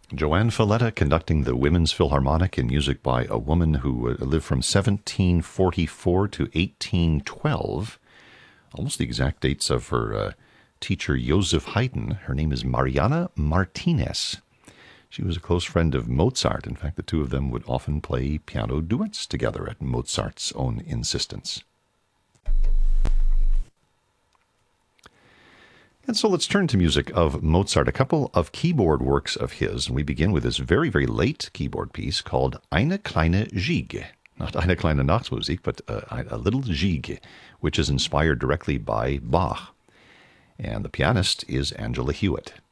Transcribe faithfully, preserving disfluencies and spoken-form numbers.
Joanne Falletta conducting the Women's Philharmonic in music by a woman who uh, lived from seventeen forty-four to eighteen twelve. Almost the exact dates of her uh, teacher, Joseph Haydn. Her name is Mariana Martinez. She was a close friend of Mozart. In fact, the two of them would often play piano duets together at Mozart's own insistence. And so let's turn to music of Mozart, a couple of keyboard works of his. And we begin with this very, very late keyboard piece called Eine kleine Gigue. Not Eine kleine Nachtmusik, but uh, a little Gigue, which is inspired directly by Bach. And the pianist is Angela Hewitt.